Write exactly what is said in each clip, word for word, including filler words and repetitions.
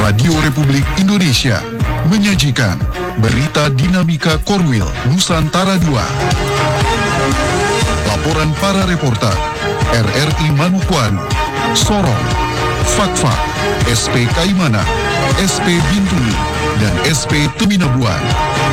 Radio Republik Indonesia menyajikan berita dinamika Korwil Nusantara dua. Laporan para reporter R R I Manokwari, Sorong, Fakfak, S P Kaimana, S P Bintulu, dan S P Teminabuan.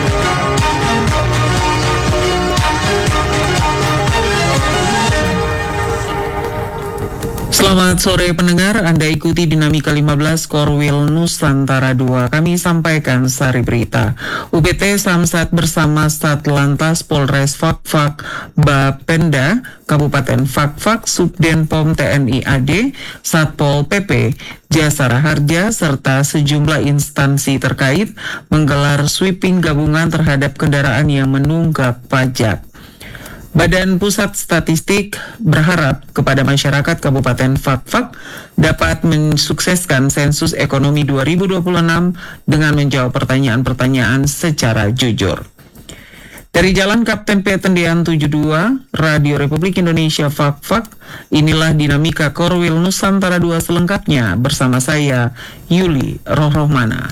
Selamat sore pendengar, Anda ikuti Dinamika lima belas Korwil Nusantara dua. Kami sampaikan sari berita. U P T Samsat bersama Satlantas Polres Fakfak, Bapenda, Kabupaten Fakfak, Subden Pom T N I A D, Satpol P P, Jasara Harja, serta sejumlah instansi terkait menggelar sweeping gabungan terhadap kendaraan yang menunggak pajak. Badan Pusat Statistik berharap kepada masyarakat Kabupaten Fakfak dapat mensukseskan sensus ekonomi dua ribu dua puluh enam dengan menjawab pertanyaan-pertanyaan secara jujur. Dari Jalan Kapten P. Tendian tujuh puluh dua, Radio Republik Indonesia Fakfak, inilah Dinamika Korwil Nusantara dua selengkapnya bersama saya, Yuli Rohrohmana.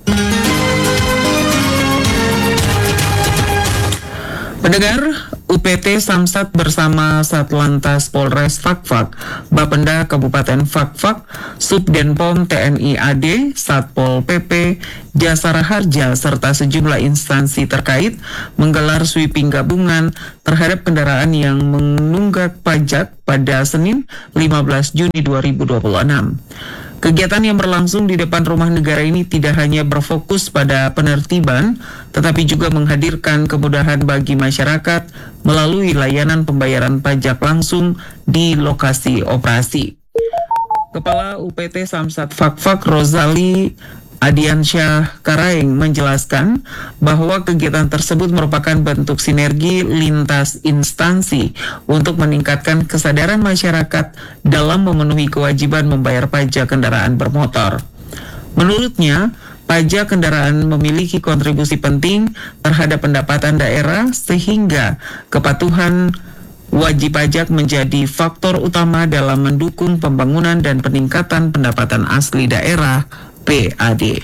Pendengar, U P T Samsat bersama Satlantas Polres Fakfak, Bapenda Kabupaten Fakfak, Subden Pom T N I A D, Satpol P P, Jasara Harja, serta sejumlah instansi terkait menggelar sweeping gabungan terhadap kendaraan yang menunggak pajak pada Senin lima belas Juni dua ribu dua puluh enam. Kegiatan yang berlangsung di depan rumah negara ini tidak hanya berfokus pada penertiban, tetapi juga menghadirkan kemudahan bagi masyarakat melalui layanan pembayaran pajak langsung di lokasi operasi. Kepala U P T Samsat Fakfak, Rozali Adiansyah Karaeng, menjelaskan bahwa kegiatan tersebut merupakan bentuk sinergi lintas instansi untuk meningkatkan kesadaran masyarakat dalam memenuhi kewajiban membayar pajak kendaraan bermotor. Menurutnya, pajak kendaraan memiliki kontribusi penting terhadap pendapatan daerah sehingga kepatuhan wajib pajak menjadi faktor utama dalam mendukung pembangunan dan peningkatan pendapatan asli daerah P A D.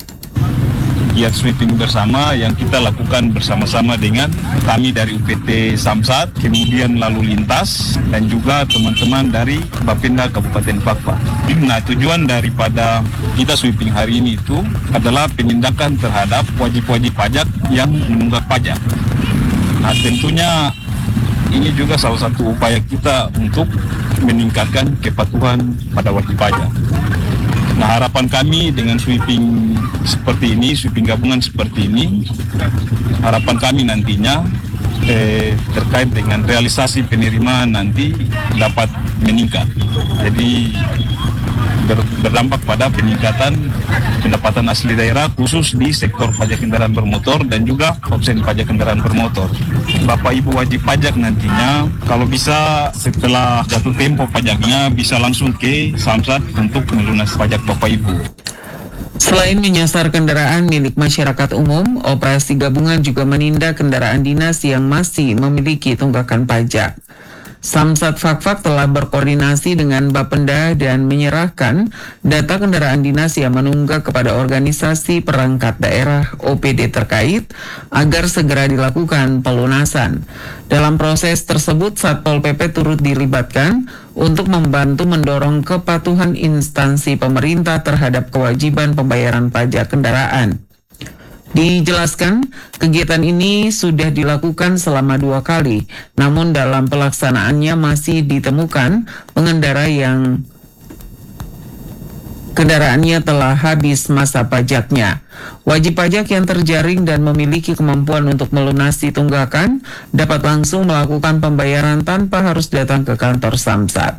Giat sweeping bersama yang kita lakukan bersama-sama dengan kami dari U P T Samsat, kemudian lalu lintas, dan juga teman-teman dari Bapenda Kabupaten Fakfak. Nah, tujuan daripada kita sweeping hari ini itu adalah penindakan terhadap wajib-wajib pajak yang menunggak pajak. Nah, tentunya ini juga salah satu upaya kita untuk meningkatkan kepatuhan pada wajib pajak. Nah, harapan kami dengan sweeping seperti ini, sweeping gabungan seperti ini, harapan kami nantinya eh, terkait dengan realisasi penerimaan nanti dapat meningkat. Jadi ber, berdampak pada peningkatan pendapatan asli daerah khusus di sektor pajak kendaraan bermotor dan juga opsi pajak kendaraan bermotor. Bapak Ibu wajib pajak nantinya kalau bisa setelah jatuh tempo pajaknya bisa langsung ke Samsat untuk melunasi pajak Bapak Ibu. Selain menyasar kendaraan milik masyarakat umum, operasi gabungan juga menindak kendaraan dinas yang masih memiliki tunggakan pajak. Samsat Fakfak telah berkoordinasi dengan Bapenda dan menyerahkan data kendaraan dinas yang menunggak kepada organisasi perangkat daerah O P D terkait agar segera dilakukan pelunasan. Dalam proses tersebut, Satpol P P turut dilibatkan untuk membantu mendorong kepatuhan instansi pemerintah terhadap kewajiban pembayaran pajak kendaraan. Dijelaskan, kegiatan ini sudah dilakukan selama dua kali, namun dalam pelaksanaannya masih ditemukan pengendara yang kendaraannya telah habis masa pajaknya. Wajib pajak yang terjaring dan memiliki kemampuan untuk melunasi tunggakan dapat langsung melakukan pembayaran tanpa harus datang ke kantor Samsat.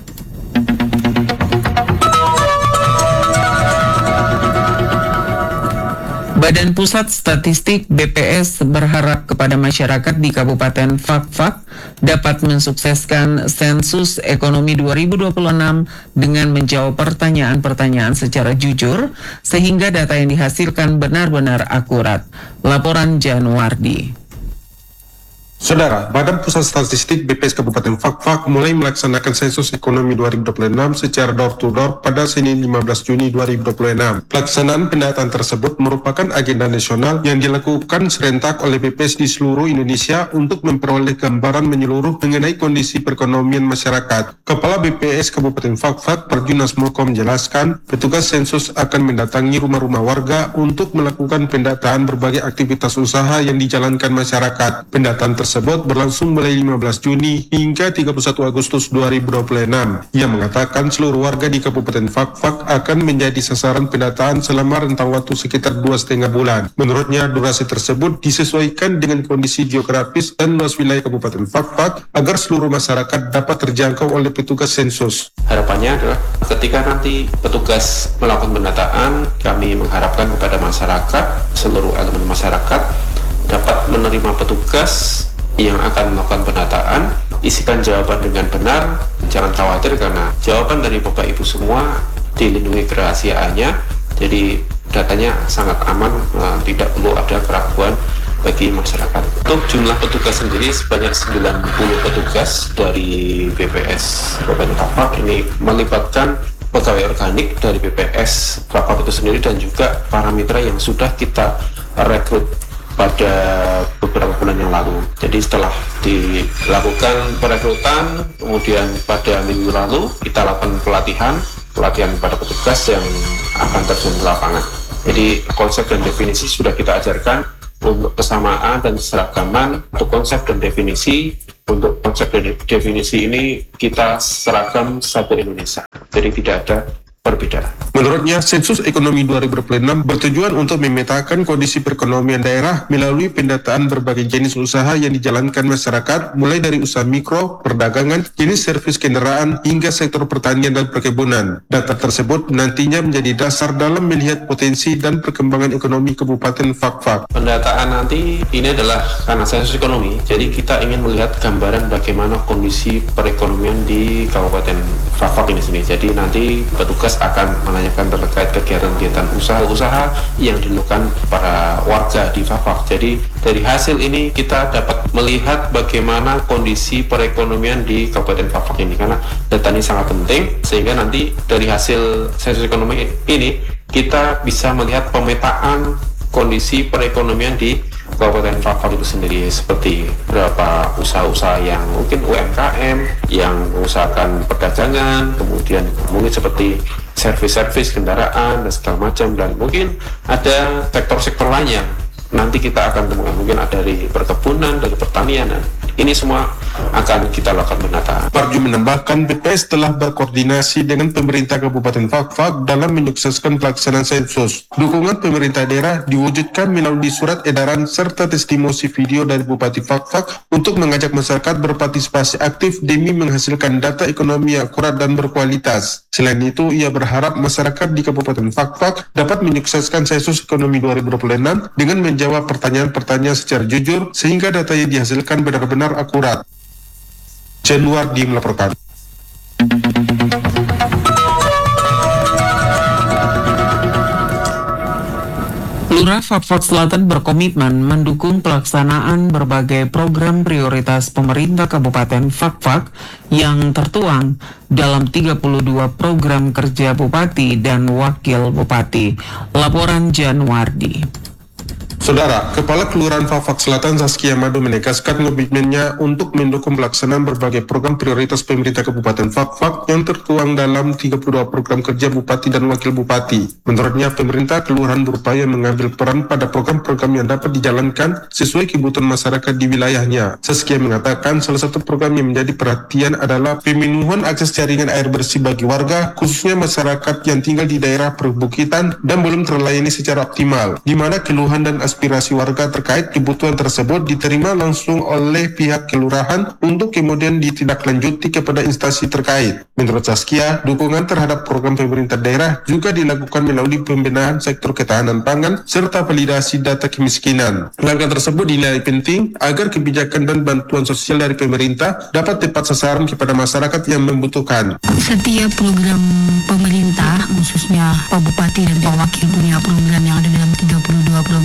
Badan Pusat Statistik B P S berharap kepada masyarakat di Kabupaten Fakfak dapat mensukseskan sensus ekonomi dua ribu dua puluh enam dengan menjawab pertanyaan-pertanyaan secara jujur sehingga data yang dihasilkan benar-benar akurat. Laporan Januardi. Saudara, Badan Pusat Statistik B P S Kabupaten Fakfak mulai melaksanakan sensus ekonomi dua ribu dua puluh enam secara door-to-door pada Senin lima belas Juni dua ribu dua puluh enam. Pelaksanaan pendataan tersebut merupakan agenda nasional yang dilakukan serentak oleh B P S di seluruh Indonesia untuk memperoleh gambaran menyeluruh mengenai kondisi perekonomian masyarakat. Kepala B P S Kabupaten Fakfak, Perjunas Mulko menjelaskan, petugas sensus akan mendatangi rumah-rumah warga untuk melakukan pendataan berbagai aktivitas usaha yang dijalankan masyarakat. Pendataan tersebut tersebut berlangsung mulai lima belas Juni hingga tiga puluh satu Agustus dua ribu dua puluh enam. Ia mengatakan seluruh warga di Kabupaten Fakfak akan menjadi sasaran pendataan selama rentang waktu sekitar dua setengah bulan. Menurutnya, durasi tersebut disesuaikan dengan kondisi geografis dan luas wilayah Kabupaten Fakfak agar seluruh masyarakat dapat terjangkau oleh petugas sensus. Harapannya adalah ketika nanti petugas melakukan pendataan, kami mengharapkan kepada masyarakat, seluruh elemen masyarakat dapat menerima petugas yang akan melakukan pendataan, isikan jawaban dengan benar, jangan khawatir karena jawaban dari Bapak Ibu semua dilindungi kerahasiaannya, jadi datanya sangat aman, uh, tidak perlu ada keraguan bagi masyarakat. Untuk jumlah petugas sendiri sebanyak sembilan puluh petugas dari B P S Kabupaten Fakfak, ini melibatkan pegawai organik dari B P S Fakfak itu sendiri dan juga para mitra yang sudah kita rekrut pada beberapa bulan yang lalu. Jadi setelah dilakukan perekrutan, kemudian pada minggu lalu kita lakukan pelatihan, pelatihan pada petugas yang akan terjun ke lapangan. Jadi konsep dan definisi sudah kita ajarkan untuk kesamaan dan keseragaman. Untuk konsep dan definisi, untuk konsep dan definisi ini kita seragam satu Indonesia. Jadi tidak ada perbedaan. Menurutnya, sensus ekonomi dua ribu dua puluh enam bertujuan untuk memetakan kondisi perekonomian daerah melalui pendataan berbagai jenis usaha yang dijalankan masyarakat, mulai dari usaha mikro, perdagangan, jenis servis kendaraan, hingga sektor pertanian dan perkebunan. Data tersebut nantinya menjadi dasar dalam melihat potensi dan perkembangan ekonomi Kabupaten Fakfak. Pendataan nanti ini adalah karena sensus ekonomi, jadi kita ingin melihat gambaran bagaimana kondisi perekonomian di Kabupaten Fakfak ini sendiri. Jadi nanti petugas akan menanyakan terkait kegiatan-kegiatan usaha-usaha yang dilakukan para warga di Fakfak. Jadi dari hasil ini kita dapat melihat bagaimana kondisi perekonomian di Kabupaten Fakfak ini, karena data ini sangat penting, sehingga nanti dari hasil sensus ekonomi ini kita bisa melihat pemetaan kondisi perekonomian di Kabupaten Fakfak itu sendiri, seperti berapa usaha-usaha yang mungkin U M K M yang mengusahakan perdagangan, kemudian mungkin seperti servis-servis kendaraan dan segala macam, dan mungkin ada sektor-sektor lain yang nanti kita akan temukan, mungkin ada dari perkebunan, dari pertanian, dan ini semua akan kita lakukan penataan. Parju menambahkan B P S telah berkoordinasi dengan pemerintah Kabupaten Fakfak dalam menyukseskan pelaksanaan sensus. Dukungan pemerintah daerah diwujudkan melalui surat edaran serta testimoni video dari Bupati Fakfak untuk mengajak masyarakat berpartisipasi aktif demi menghasilkan data ekonomi yang akurat dan berkualitas. Selain itu, ia berharap masyarakat di Kabupaten Fakfak dapat menyukseskan sensus ekonomi dua ribu dua puluh enam dengan menjawab pertanyaan-pertanyaan secara jujur sehingga data yang dihasilkan benar-benar akurat. Januardi melaporkan. Lurah Fakfak Selatan berkomitmen mendukung pelaksanaan berbagai program prioritas pemerintah Kabupaten Fakfak yang tertuang dalam tiga puluh dua program kerja Bupati dan Wakil Bupati. Laporan Januardi. Saudara, Kepala Kelurahan Fakfak Selatan Zaskia Madu menegaskan komitmennya untuk mendukung pelaksanaan berbagai program prioritas pemerintah Kabupaten Fakfak yang tertuang dalam tiga puluh dua program kerja Bupati dan Wakil Bupati. Menurutnya, pemerintah kelurahan berupaya mengambil peran pada program-program yang dapat dijalankan sesuai kebutuhan masyarakat di wilayahnya. Zaskia mengatakan salah satu program yang menjadi perhatian adalah pemenuhan akses jaringan air bersih bagi warga, khususnya masyarakat yang tinggal di daerah perbukitan dan belum terlayani secara optimal, di mana keluhan dan aspirasi warga terkait kebutuhan tersebut diterima langsung oleh pihak kelurahan untuk kemudian ditindaklanjuti kepada instansi terkait. Menurut Zaskia, dukungan terhadap program pemerintah daerah juga dilakukan melalui pembenahan sektor ketahanan pangan serta validasi data kemiskinan. Langkah tersebut dinilai penting agar kebijakan dan bantuan sosial dari pemerintah dapat tepat sasaran kepada masyarakat yang membutuhkan. Setiap program pemerintah, khususnya Pak Bupati dan Pak Wakil punya program yang ada dalam tiga puluh dua program itu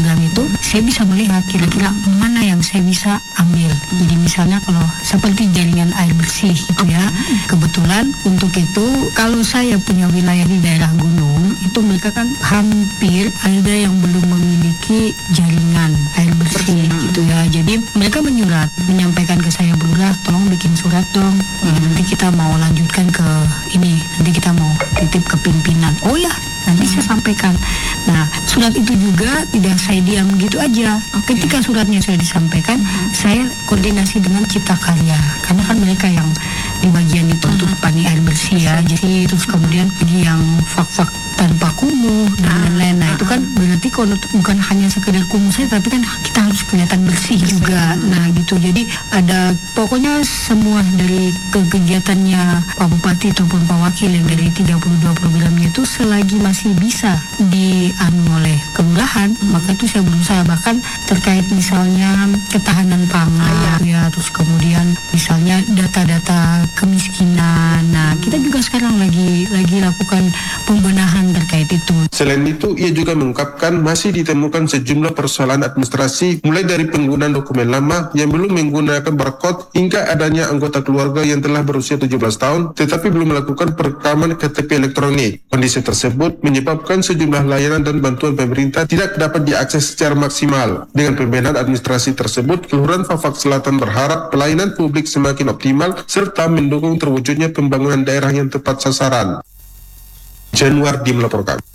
itu saya bisa melihat kira-kira mana yang saya bisa ambil. Jadi misalnya kalau seperti jaringan air bersih gitu ya, kebetulan untuk itu kalau saya punya wilayah di daerah gunung itu mereka kan hampir ada yang belum memiliki jaringan air bersih gitu ya. Jadi mereka menyurat menyampaikan ke saya, Bu Lurah tolong bikin surat dong, ya, nanti kita mau lanjutkan ke ini, nanti kita mau titip ke pimpinan. Oh ya, nanti saya sampaikan. Nah, surat itu juga tidak saya diam gitu aja. Ketika suratnya saya disampaikan, saya koordinasi dengan Cipta Karya, karena kan mereka yang di bagian itu untuk pani air bersih ya. Jadi terus kemudian ini yang fak-fak tanpa kumuh dan lain-lain. Nah itu kan berarti kalau bukan hanya sekedar kumuh saja, tapi kan kita harus kelihatan bersih juga. Nah gitu. Jadi ada pokoknya semua dari kegiatannya Pak Bupati ataupun Pak Wakil yang dari tiga puluh dua programnya itu selagi masih bisa dianu oleh kelurahan, maka itu saya berusaha. Bahkan terkait misalnya ketahanan pangan ya, terus kemudian misalnya data-data kemiskinan. Nah kita juga sekarang lagi lagi lakukan pembenahan terkait itu. Selain itu, ia juga mengungkapkan masih ditemukan sejumlah persoalan administrasi, mulai dari penggunaan dokumen lama yang belum menggunakan barcode hingga adanya anggota keluarga yang telah berusia tujuh belas tahun tetapi belum melakukan perekaman K T P elektronik. Kondisi tersebut menyebabkan sejumlah layanan dan bantuan pemerintah tidak dapat diakses secara maksimal. Dengan pembenahan administrasi tersebut, Kelurahan Fak-Fak Selatan berharap pelayanan publik semakin optimal serta mendukung terwujudnya pembangunan daerah yang tepat sasaran. Januar di melaporkan.